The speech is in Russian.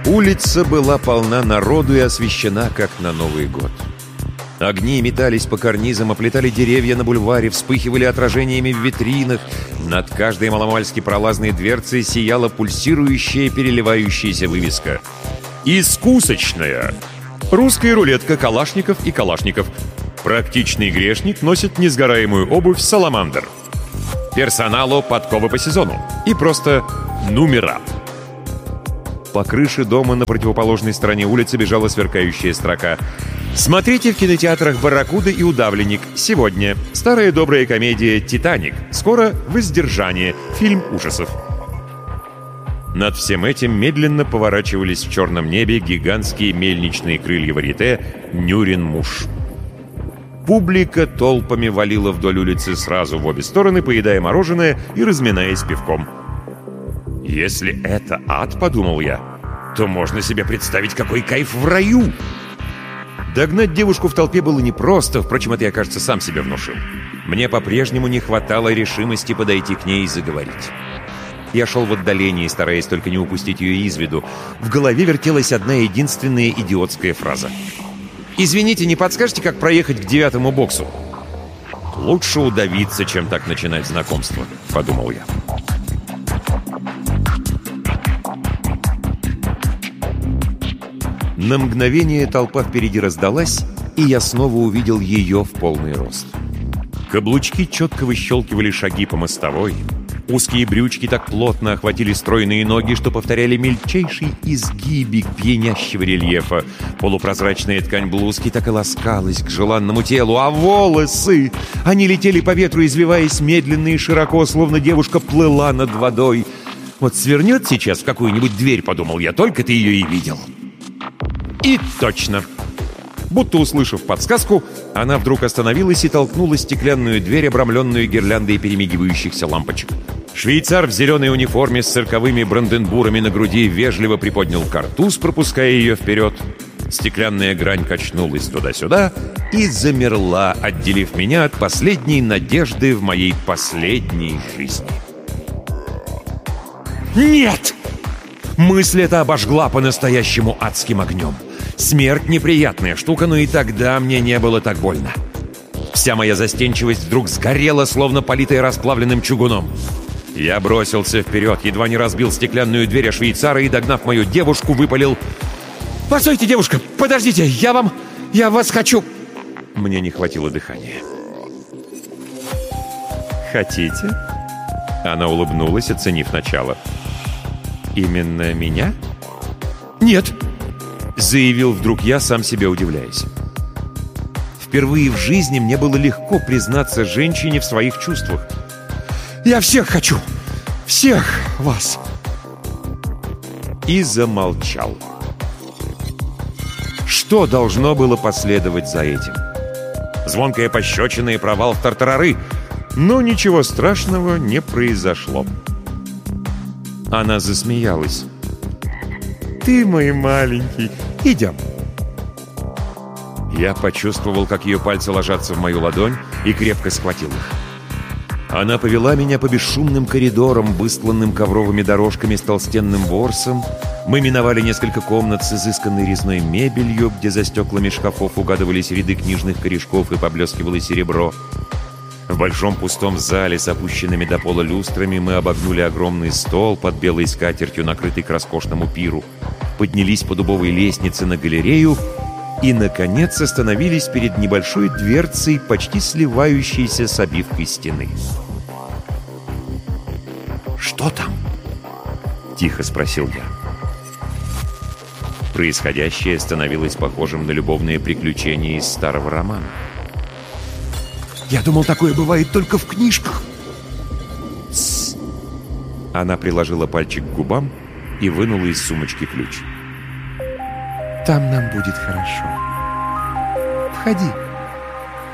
Улица была полна народу и освещена, как на Новый год. Огни метались по карнизам, оплетали деревья на бульваре, вспыхивали отражениями в витринах. Над каждой маломальски пролазной дверцей сияла пульсирующая, переливающаяся вывеска. «Искусочная! Русская рулетка Калашников и Калашников. Практичный грешник носит несгораемую обувь «Саламандр». Персоналу подковы по сезону. И просто номера». По крыше дома на противоположной стороне улицы бежала сверкающая строка. «Смотрите в кинотеатрах «Барракуда» и «Удавленник». Сегодня старая добрая комедия «Титаник». Скоро «Воздержание». Фильм ужасов. Над всем этим медленно поворачивались в черном небе гигантские мельничные крылья варьете «Нюрин-Муш». Публика толпами валила вдоль улицы сразу в обе стороны, поедая мороженое и разминаясь пивком. «Если это ад, — подумал я, — то можно себе представить, какой кайф в раю!» Догнать девушку в толпе было непросто, впрочем, это я, кажется, сам себе внушил. Мне по-прежнему не хватало решимости подойти к ней и заговорить. Я шел в отдалении, стараясь только не упустить ее из виду. В голове вертелась одна единственная идиотская фраза. «Извините, не подскажете, как проехать к 9-му боксу?» «Лучше удавиться, чем так начинать знакомство», — подумал я. На мгновение толпа впереди раздалась, и я снова увидел ее в полный рост. Каблучки четко выщелкивали шаги по мостовой. Узкие брючки так плотно охватили стройные ноги, что повторяли мельчайший изгибик пьянящего рельефа. Полупрозрачная ткань блузки так и ласкалась к желанному телу, а волосы! Они летели по ветру, извиваясь медленно и широко, словно девушка плыла над водой. «Вот свернет сейчас в какую-нибудь дверь, — подумал я, — только ты ее и видел». И точно! Будто услышав подсказку, она вдруг остановилась и толкнула стеклянную дверь, обрамленную гирляндой перемигивающихся лампочек. Швейцар в зеленой униформе с цирковыми бранденбурами на груди вежливо приподнял картуз, пропуская ее вперед. Стеклянная грань качнулась туда-сюда и замерла, отделив меня от последней надежды в моей последней жизни. «Нет!» Мысль эта обожгла по-настоящему адским огнем. Смерть — неприятная штука, но и тогда мне не было так больно. Вся моя застенчивость вдруг сгорела, словно политая расплавленным чугуном. Я бросился вперед, едва не разбил стеклянную дверь о швейцара и, догнав мою девушку, выпалил: «Постойте, девушка, подождите, я вас хочу!» Мне не хватило дыхания. «Хотите?» Она улыбнулась, оценив начало. «Именно меня?» «Нет!» — заявил вдруг я, сам себе удивляясь. Впервые в жизни мне было легко признаться женщине в своих чувствах. «Я всех хочу! Всех вас!» И замолчал. Что должно было последовать за этим? Звонкая пощечина и провал в тартарары. Но ничего страшного не произошло. Она засмеялась. «Ты мой маленький, идем». Я почувствовал, как ее пальцы ложатся в мою ладонь, и крепко схватил их. Она повела меня по бесшумным коридорам, выстланным ковровыми дорожками с толстенным ворсом. Мы миновали несколько комнат с изысканной резной мебелью, где за стеклами шкафов угадывались ряды книжных корешков и поблескивало серебро. В большом пустом зале с опущенными до пола люстрами мы обогнули огромный стол под белой скатертью, накрытый к роскошному пиру, поднялись по дубовой лестнице на галерею и, наконец, остановились перед небольшой дверцей, почти сливающейся с обивкой стены. «Что там?» — тихо спросил я. Происходящее становилось похожим на любовное приключение из старого романа. «Я думал, такое бывает только в книжках». «Тссс». Она приложила пальчик к губам и вынула из сумочки ключ. «Там нам будет хорошо. Входи».